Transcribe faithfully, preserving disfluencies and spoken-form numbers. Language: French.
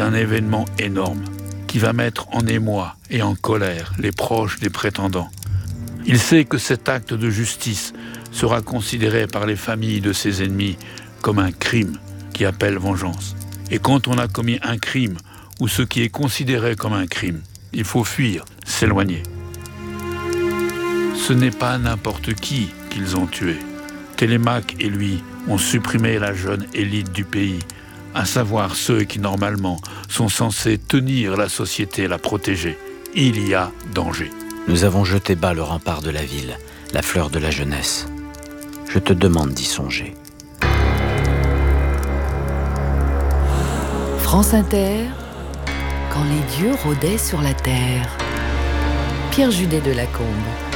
un événement énorme qui va mettre en émoi et en colère les proches des prétendants. Il sait que cet acte de justice sera considéré par les familles de ses ennemis comme un crime qui appelle vengeance. Et quand on a commis un crime ou ce qui est considéré comme un crime, il faut fuir, s'éloigner. Ce n'est pas n'importe qui qu'ils ont tué. Télémaque et lui ont supprimé la jeune élite du pays, à savoir ceux qui normalement sont censés tenir la société et la protéger. Il y a danger. Nous avons jeté bas le rempart de la ville, la fleur de la jeunesse. Je te demande d'y songer. France Inter, quand les dieux rôdaient sur la terre. Pierre Judet de Lacombe.